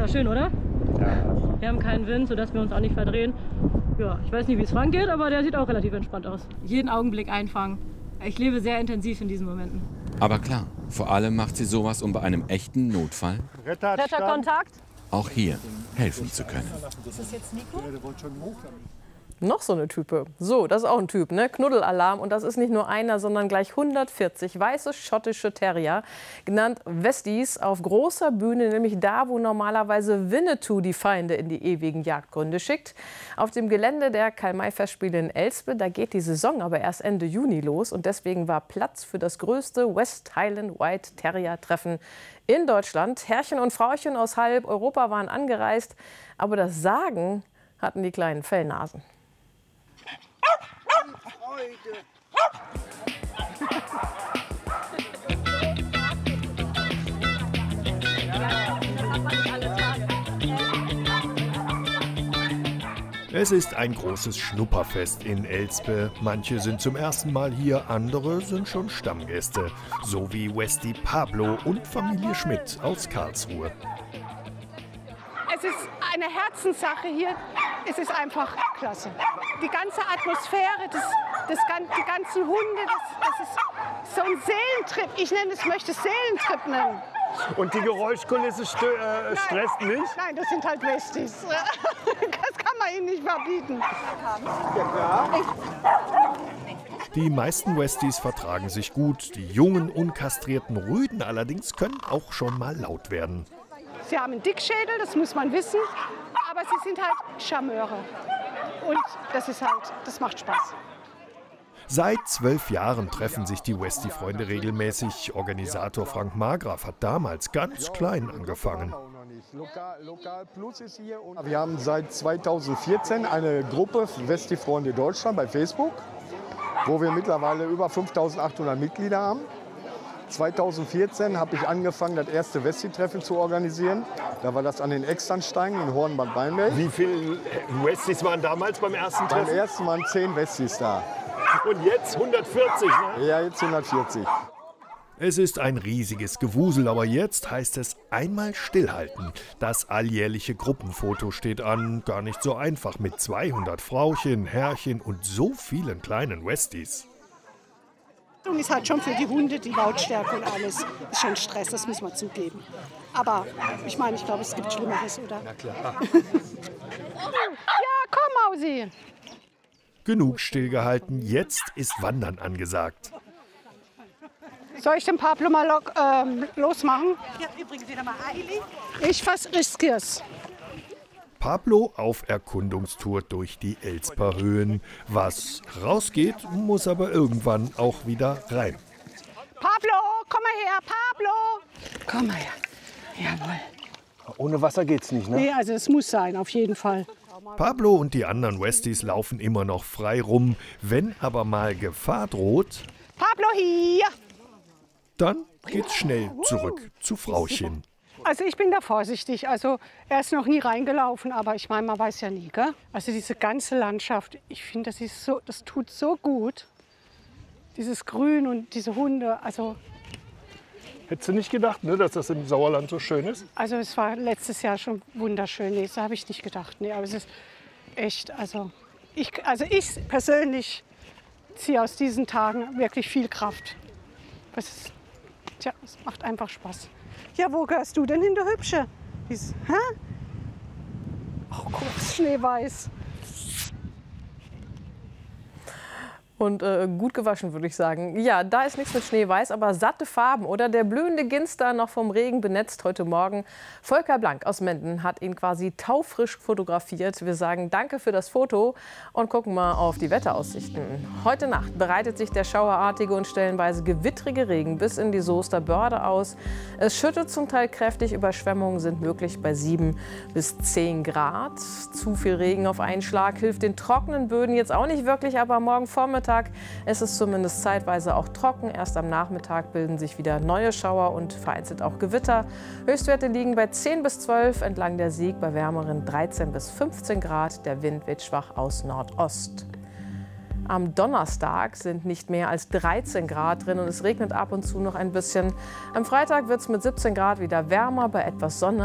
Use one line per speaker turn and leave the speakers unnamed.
Ja, schön, oder?
Ja.
Wir haben keinen Wind, sodass wir uns auch nicht verdrehen. Ja, ich weiß nicht, wie es Frank geht, aber der sieht auch relativ entspannt aus. Jeden Augenblick einfangen. Ich lebe sehr intensiv in diesen Momenten.
Aber klar, vor allem macht sie sowas, um bei einem echten Notfall
Retterkontakt.
auch hier helfen zu können.
Ist das jetzt Nico?
Noch so eine Type. So, das ist auch ein Typ, ne? Knuddelalarm. Und das ist nicht nur einer, sondern gleich 140 weiße schottische Terrier, genannt Westies, auf großer Bühne, nämlich da, wo normalerweise Winnetou die Feinde in die ewigen Jagdgründe schickt. Auf dem Gelände der Karl-May-Festspiele in Elspe, da geht die Saison aber erst Ende Juni los. Und deswegen war Platz für das größte West Highland White Terrier Treffen in Deutschland. Herrchen und Frauchen aus halb Europa waren angereist, aber das Sagen hatten die kleinen Fellnasen.
Es ist ein großes Schnupperfest in Elspe. Manche sind zum ersten Mal hier, andere sind schon Stammgäste. So wie Westie Pablo und Familie Schmidt aus Karlsruhe.
Es ist eine Herzenssache hier. Es ist einfach klasse. Die ganze Atmosphäre, die ganzen Hunde, das ist so ein Seelentrip. Ich möchte es Seelentrip nennen.
Und die Geräuschkulisse stresst nicht?
Nein, das sind halt Westies. Das kann man ihnen nicht verbieten.
Die meisten Westies vertragen sich gut. Die jungen, unkastrierten Rüden allerdings können auch schon mal laut werden.
Sie haben einen Dickschädel, das muss man wissen, aber sie sind halt Charmeure. Und das macht Spaß.
Seit 12 Jahren treffen sich die Westie-Freunde regelmäßig. Organisator Frank Margraf hat damals ganz klein angefangen.
Wir haben seit 2014 eine Gruppe Westie-Freunde Deutschland bei Facebook, wo wir mittlerweile über 5.800 Mitglieder haben. 2014 habe ich angefangen, das erste Westie-Treffen zu organisieren. Da war das an den Externsteigen in Horn-Bad Weinberg.
Wie viele Westies waren damals beim ersten Treffen?
Beim ersten waren 10 Westies da.
Und jetzt 140, ne?
Ja, jetzt 140.
Es ist ein riesiges Gewusel, aber jetzt heißt es einmal stillhalten. Das alljährliche Gruppenfoto steht an. Gar nicht so einfach mit 200 Frauchen, Herrchen und so vielen kleinen Westies.
Ist halt schon für die Hunde, die Lautstärke und alles. Ist schon Stress, das müssen wir zugeben. Aber ich glaube, es gibt Schlimmeres, oder?
Na klar.
Ja, komm, Mausi.
Genug stillgehalten, jetzt ist Wandern angesagt.
Soll ich den Pablo mal losmachen? Ja, übrigens wieder mal eilig. Ich riskier's.
Pablo auf Erkundungstour durch die Elsper Höhen. Was rausgeht, muss aber irgendwann auch wieder rein.
Pablo, komm mal her, Pablo. Komm mal her. Jawohl.
Ohne Wasser geht's nicht, ne?
Nee, also es muss sein, auf jeden Fall.
Pablo und die anderen Westies laufen immer noch frei rum. Wenn aber mal Gefahr droht,
Pablo hier.
dann geht's schnell zurück zu Frauchen.
Also ich bin da vorsichtig. Also er ist noch nie reingelaufen, aber ich meine, man weiß ja nie, gell? Also diese ganze Landschaft, ich finde, das tut so gut. Dieses Grün und diese Hunde, also...
Hättest du nicht gedacht, ne, dass das im Sauerland so schön ist?
Also es war letztes Jahr schon wunderschön. Nee, das habe ich nicht gedacht. Nee, aber es ist echt, ich persönlich ziehe aus diesen Tagen wirklich viel Kraft. Es macht einfach Spaß. Ja, wo gehörst du denn hin, du Hübsche? Oh, guck, schneeweiß.
Und gut gewaschen, würde ich sagen. Ja, da ist nichts mit Schneeweiß, aber satte Farben, oder? Der blühende Ginster, noch vom Regen benetzt heute Morgen. Volker Blank aus Menden hat ihn quasi taufrisch fotografiert. Wir sagen danke für das Foto und gucken mal auf die Wetteraussichten. Heute Nacht bereitet sich der schauerartige und stellenweise gewittrige Regen bis in die Soester Börde aus. Es schüttet zum Teil kräftig, Überschwemmungen sind möglich bei 7 bis 10 Grad. Zu viel Regen auf einen Schlag hilft den trockenen Böden jetzt auch nicht wirklich, aber morgen Vormittag ist es zumindest zeitweise auch trocken. Erst am Nachmittag bilden sich wieder neue Schauer und vereinzelt auch Gewitter. Höchstwerte liegen bei 10 bis 12, entlang der Sieg bei wärmeren 13 bis 15 Grad. Der Wind weht schwach aus Nordost. Am Donnerstag sind nicht mehr als 13 Grad drin und es regnet ab und zu noch ein bisschen. Am Freitag wird es mit 17 Grad wieder wärmer bei etwas Sonne.